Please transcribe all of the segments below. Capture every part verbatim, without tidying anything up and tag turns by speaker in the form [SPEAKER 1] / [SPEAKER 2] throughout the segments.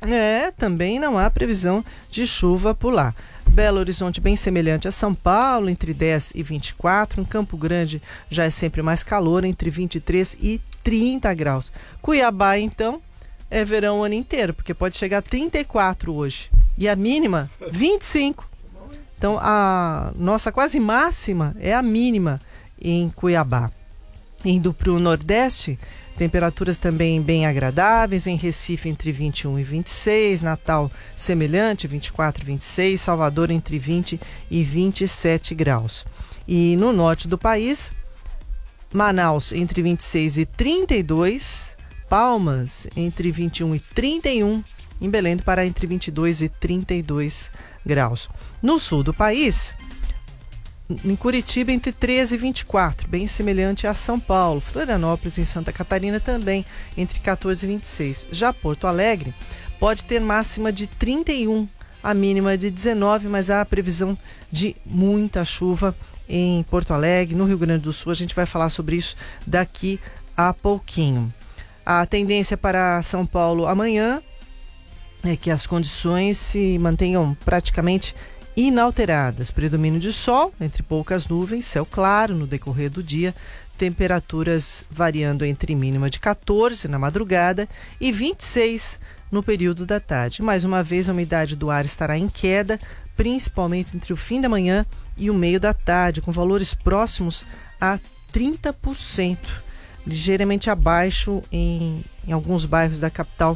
[SPEAKER 1] É, também não há previsão de chuva por lá. Belo Horizonte bem semelhante a São Paulo, entre dez e vinte e quatro. Em Campo Grande já é sempre mais calor, entre vinte e três e trinta graus. Cuiabá, então, é verão o ano inteiro, porque pode chegar a trinta e quatro hoje. E a mínima, vinte e cinco. Então, a nossa quase máxima é a mínima em Cuiabá. Indo para o Nordeste, temperaturas também bem agradáveis. Em Recife, entre vinte e um e vinte e seis. Natal, semelhante, vinte e quatro e vinte e seis. Salvador, entre vinte e vinte e sete graus. E no norte do país, Manaus, entre vinte e seis e trinta e dois. Palmas, entre vinte e um e trinta e um. Em Belém do Pará, entre vinte e dois e trinta e dois graus. No sul do país, em Curitiba, entre treze e vinte e quatro, bem semelhante a São Paulo. Florianópolis, em Santa Catarina, também entre quatorze e vinte e seis. Já Porto Alegre pode ter máxima de trinta e um, a mínima de dezenove, mas há a previsão de muita chuva em Porto Alegre, no Rio Grande do Sul. A gente vai falar sobre isso daqui a pouquinho. A tendência para São Paulo amanhã é que as condições se mantenham praticamente inalteradas. Predomínio de sol, entre poucas nuvens, céu claro no decorrer do dia, temperaturas variando entre mínima de quatorze na madrugada e vinte e seis no período da tarde. Mais uma vez, a umidade do ar estará em queda, principalmente entre o fim da manhã e o meio da tarde, com valores próximos a trinta por cento, ligeiramente abaixo em, em alguns bairros da capital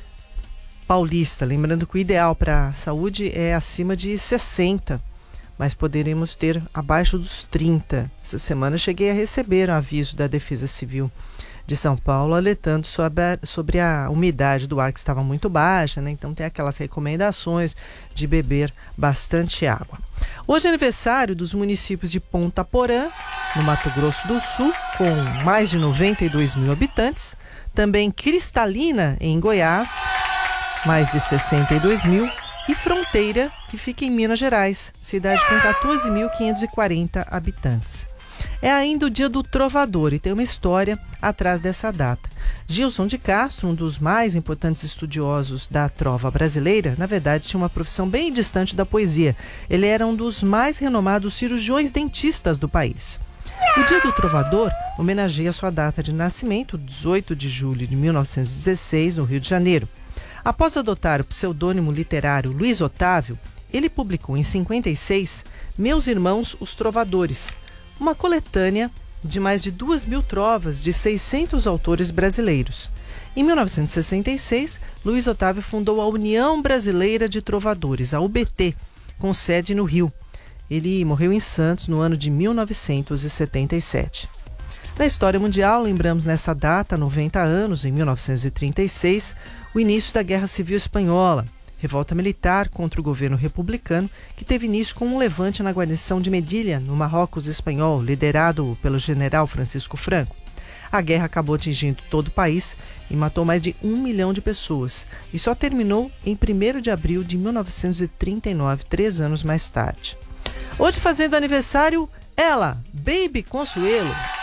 [SPEAKER 1] paulista. Lembrando que o ideal para a saúde é acima de sessenta, mas poderemos ter abaixo dos trinta. Essa semana cheguei a receber um aviso da Defesa Civil de São Paulo alertando sobre a, sobre a umidade do ar, que estava muito baixa, né? Então tem aquelas recomendações de beber bastante água. Hoje é aniversário dos municípios de Ponta Porã, no Mato Grosso do Sul, com mais de noventa e dois mil habitantes. Também Cristalina, em Goiás, mais de sessenta e dois mil, e Fronteira, que fica em Minas Gerais, cidade com quatorze mil quinhentos e quarenta habitantes. É ainda o dia do trovador e tem uma história atrás dessa data. Gilson de Castro, um dos mais importantes estudiosos da trova brasileira, na verdade tinha uma profissão bem distante da poesia. Ele era um dos mais renomados cirurgiões dentistas do país. O Dia do Trovador homenageia sua data de nascimento, dezoito de julho de mil novecentos e dezesseis, no Rio de Janeiro. Após adotar o pseudônimo literário Luiz Otávio, ele publicou em cinquenta e seis Meus Irmãos os Trovadores, uma coletânea de mais de duas mil trovas de seiscentos autores brasileiros. Em mil novecentos e sessenta e seis, Luiz Otávio fundou a União Brasileira de Trovadores, a U B T, com sede no Rio. Ele morreu em Santos no ano de mil novecentos e setenta e sete. Na história mundial, lembramos nessa data, noventa anos, em mil novecentos e trinta e seis, o início da Guerra Civil Espanhola, revolta militar contra o governo republicano, que teve início com um levante na guarnição de Medilha, no Marrocos espanhol, liderado pelo general Francisco Franco. A guerra acabou atingindo todo o país e matou mais de um milhão de pessoas, e só terminou em primeiro de abril de mil novecentos e trinta e nove, três anos mais tarde. Hoje, fazendo aniversário, ela, Baby Consuelo.